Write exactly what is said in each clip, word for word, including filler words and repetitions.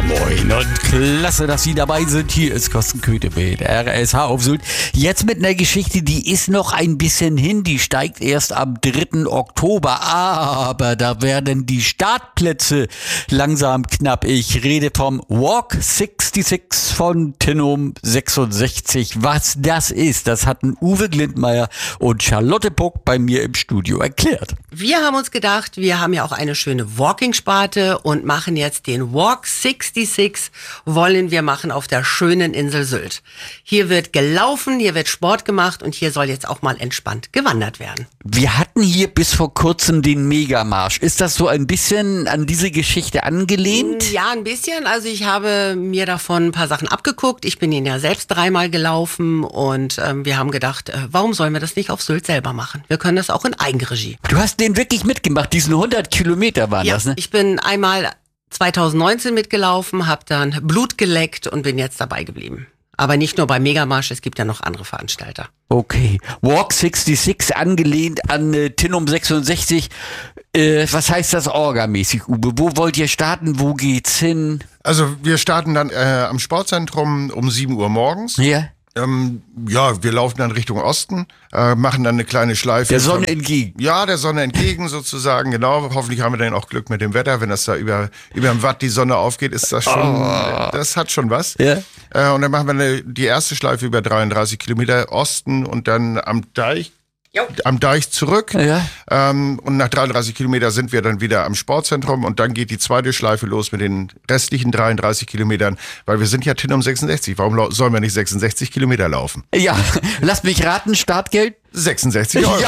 moin und klasse, dass Sie dabei sind. Hier ist Carsten Köthe mit R S H auf Sylt. Jetzt mit einer Geschichte, die ist noch ein bisschen hin. Die steigt erst am dritten Oktober. Aber da werden die Startplätze langsam knapp. Ich rede vom Walk sechsundsechzig von Tinnum sechsundsechzig. Was das ist, das hatten Uwe Glindmeier und Charlotte Puck bei mir im Studio erklärt. Wir haben uns gedacht, wir haben ja auch eine schöne Walking-Sparte und machen jetzt den Walk sechsundsechzig, wollen wir machen auf der schönen Insel Sylt. Hier wird gelaufen, hier wird Sport gemacht und hier soll jetzt auch mal entspannt gewandert werden. Wir hatten hier bis vor kurzem den Megamarsch. Ist das so ein bisschen an diese Geschichte angelehnt? Ja, ein bisschen. Also ich habe mir davon ein paar Sachen abgeguckt. Ich bin ihn ja selbst dreimal gelaufen und ähm, wir haben gedacht, äh, warum sollen wir das nicht auf Sylt selber machen? Wir können das auch in Eigenregie. Du hast den wirklich mitgemacht, diesen hundert Kilometer waren Ja, das, ne? ich bin einmal zwanzig neunzehn mitgelaufen, habe dann Blut geleckt und bin jetzt dabei geblieben. Aber nicht nur beim Megamarsch, es gibt ja noch andere Veranstalter. Okay, Walk sechsundsechzig angelehnt an äh, Tinnum sechsundsechzig. Äh, was heißt das orgamäßig, Uwe? Wo wollt ihr starten? Wo geht's hin? Also wir starten dann äh, am Sportzentrum um sieben Uhr morgens. Ja. Ähm, ja, wir laufen dann Richtung Osten, äh, machen dann eine kleine Schleife. Der Sonne von, entgegen. Ja, der Sonne entgegen sozusagen, genau. Hoffentlich haben wir dann auch Glück mit dem Wetter. Wenn das da über, über dem Watt die Sonne aufgeht, ist das schon, Oh. das hat schon was. Ja. Äh, und dann machen wir eine, die erste Schleife über dreiunddreißig Kilometer Osten und dann am Deich. Jo. Am Deich zurück Ja. ähm, und nach dreiunddreißig Kilometer sind wir dann wieder am Sportzentrum und dann geht die zweite Schleife los mit den restlichen dreiunddreißig Kilometern, weil wir sind ja Tinnum sechsundsechzig. Warum lau- sollen wir nicht sechsundsechzig Kilometer laufen? Ja, lasst mich raten, Startgeld? sechsundsechzig Euro. Ja,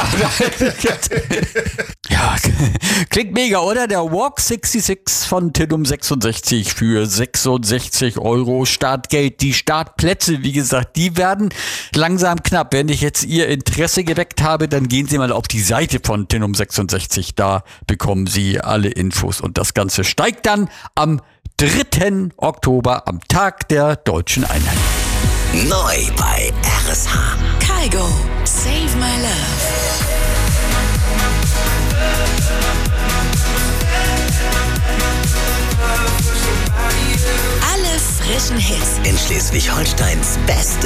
ja, klingt mega, oder? Der Walk sechsundsechzig von Tinnum sechsundsechzig für sechsundsechzig Euro Startgeld. Die Startplätze, wie gesagt, die werden langsam knapp. Wenn ich jetzt Ihr Interesse geweckt habe, dann gehen Sie mal auf die Seite von Tinnum sechsundsechzig. Da bekommen Sie alle Infos. Und das Ganze steigt dann am dritten Oktober, am Tag der Deutschen Einheit. Neu bei R S H. Kygo, Save My Love. Alle frischen Hits In Schleswig-Holsteins beste